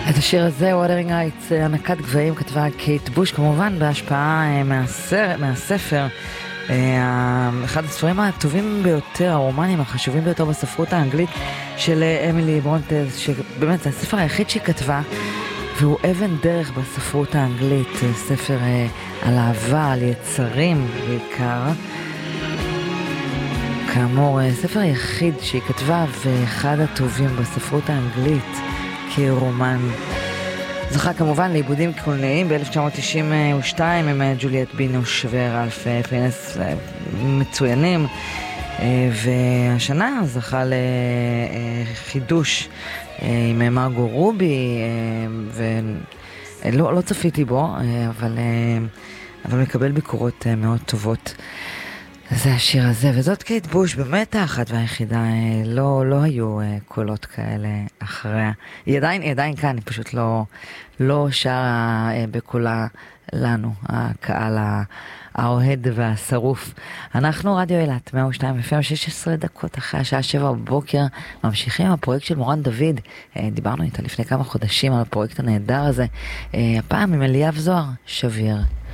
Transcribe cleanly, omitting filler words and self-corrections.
את השיר הזה, Wuthering Heights, ענקת גבהים, כתבה קייט בוש, כמובן בהשפעה מהספר, אחד הספרים הטובים ביותר, הרומנים החשובים ביותר בספרות האנגלית של אמילי ברונטז, שבאמת זה הספר היחיד שהיא כתבה, והוא אבן דרך בספרות האנגלית, ספר על אהבה, על יצרים בעיקר. כאמור, ספר יחיד שהיא כתבה ואחד הטובים בספרות האנגלית כרומן. זכה כמובן לעיבודים קולנועיים ב-1992 עם ג'וליאט בינוש ורלף פינס מצוינים, והשנה זכה לחידוש עם מרגו רובי, ולא צפיתי בו, אבל מקבל ביקורות מאוד טובות. זה השיר הזה, וזאת קייט בוש, באמת האחת והיחידה, לא היו קולות כאלה אחריה. היא עדיין כאן, היא פשוט לא שרה בקולה לנו, הקהל האוהד והשרוף. אנחנו רדיו אילת, 102 FM, 16 דקות אחרי השעה 7 בבוקר, ממשיכים עם הפרויקט של מורן דוד. דיברנו איתה לפני כמה חודשים על הפרויקט הנהדר הזה, הפעם עם אליאב זוהר, שביר.